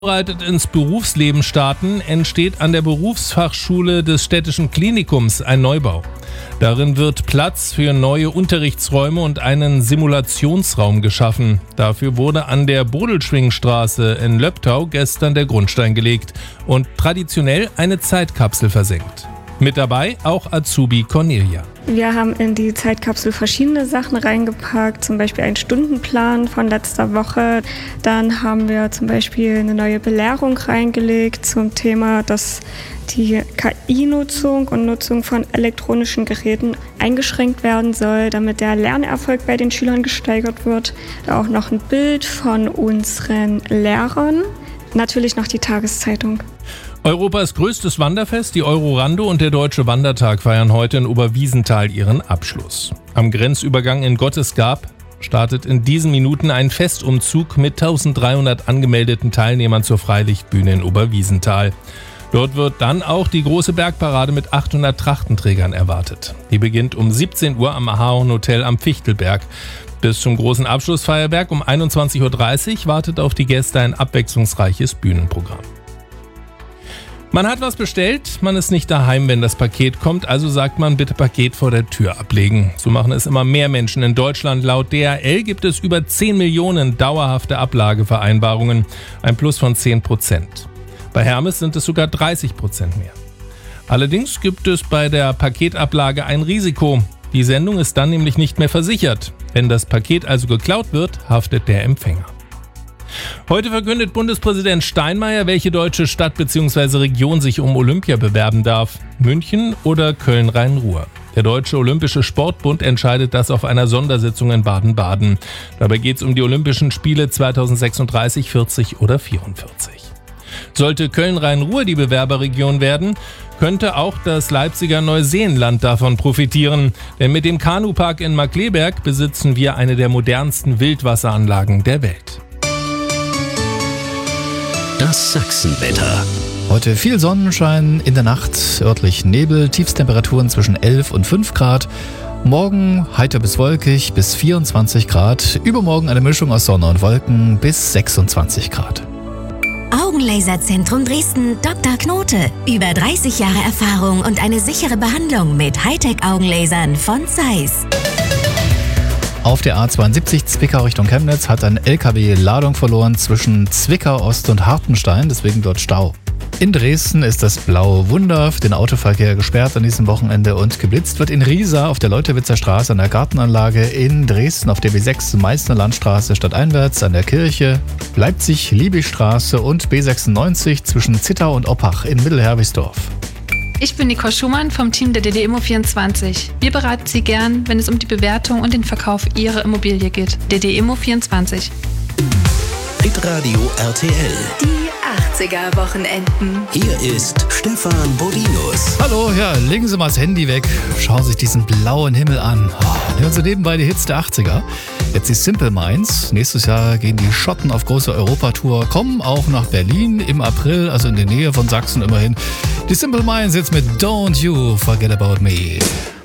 Vorbereitet ins Berufsleben starten, entsteht an der Berufsfachschule des Städtischen Klinikums ein Neubau. Darin wird Platz für neue Unterrichtsräume und einen Simulationsraum geschaffen. Dafür wurde an der Bodelschwingstraße in Löbtau gestern der Grundstein gelegt und traditionell eine Zeitkapsel versenkt. Mit dabei auch Azubi Cornelia. Wir haben in die Zeitkapsel verschiedene Sachen reingepackt, zum Beispiel einen Stundenplan von letzter Woche. Dann haben wir zum Beispiel eine neue Belehrung reingelegt zum Thema, dass die KI-Nutzung und Nutzung von elektronischen Geräten eingeschränkt werden soll, damit der Lernerfolg bei den Schülern gesteigert wird. Auch noch ein Bild von unseren Lehrern. Natürlich noch die Tageszeitung. Europas größtes Wanderfest, die Eurorando und der Deutsche Wandertag feiern heute in Oberwiesenthal ihren Abschluss. Am Grenzübergang in Gottesgab startet in diesen Minuten ein Festumzug mit 1300 angemeldeten Teilnehmern zur Freilichtbühne in Oberwiesenthal. Dort wird dann auch die große Bergparade mit 800 Trachtenträgern erwartet. Die beginnt um 17 Uhr am Ahorn Hotel am Fichtelberg. Bis zum großen Abschlussfeuerwerk um 21.30 Uhr wartet auf die Gäste ein abwechslungsreiches Bühnenprogramm. Man hat was bestellt, man ist nicht daheim, wenn das Paket kommt, also sagt man, bitte Paket vor der Tür ablegen. So machen es immer mehr Menschen in Deutschland. Laut DHL gibt es über 10 Millionen dauerhafte Ablagevereinbarungen, ein Plus von 10%. Bei Hermes sind es sogar 30% mehr. Allerdings gibt es bei der Paketablage ein Risiko. Die Sendung ist dann nämlich nicht mehr versichert. Wenn das Paket also geklaut wird, haftet der Empfänger. Heute verkündet Bundespräsident Steinmeier, welche deutsche Stadt bzw. Region sich um Olympia bewerben darf. München oder Köln-Rhein-Ruhr. Der Deutsche Olympische Sportbund entscheidet das auf einer Sondersitzung in Baden-Baden. Dabei geht es um die Olympischen Spiele 2036, 40 oder 44. Sollte Köln-Rhein-Ruhr die Bewerberregion werden, könnte auch das Leipziger Neuseenland davon profitieren. Denn mit dem Kanupark in Markkleeberg besitzen wir eine der modernsten Wildwasseranlagen der Welt. Das Sachsenwetter. Heute viel Sonnenschein, in der Nacht örtlich Nebel, Tiefstemperaturen zwischen 11 und 5 Grad. Morgen heiter bis wolkig bis 24 Grad. Übermorgen eine Mischung aus Sonne und Wolken bis 26 Grad. Augenlaserzentrum Dresden Dr. Knote. Über 30 Jahre Erfahrung und eine sichere Behandlung mit Hightech-Augenlasern von Zeiss. Auf der A72 Zwickau Richtung Chemnitz hat ein LKW Ladung verloren zwischen Zwickau Ost und Hartenstein, deswegen dort Stau. In Dresden ist das Blaue Wunder für den Autoverkehr gesperrt an diesem Wochenende und geblitzt wird in Riesa auf der Leutewitzer Straße an der Gartenanlage, in Dresden auf der B6 Meißner Landstraße stadteinwärts an der Kirche, Leipzig-Liebigstraße und B96 zwischen Zittau und Oppach in Mittelherwisdorf. Ich bin Nicole Schumann vom Team der DDIMMO24. Wir beraten Sie gern, wenn es um die Bewertung und den Verkauf Ihrer Immobilie geht. DDIMMO24. Hitradio RTL. Die 80er Wochenenden. Hier ist Stefan Bodinus. Hallo, ja, legen Sie mal das Handy weg, schauen Sie sich diesen blauen Himmel an. Hören Sie nebenbei die Hits der 80er. Jetzt die Simple Minds. Nächstes Jahr gehen die Schotten auf große Europatour, kommen auch nach Berlin im April, also in der Nähe von Sachsen immerhin. Die Simple Minds jetzt mit Don't You Forget About Me.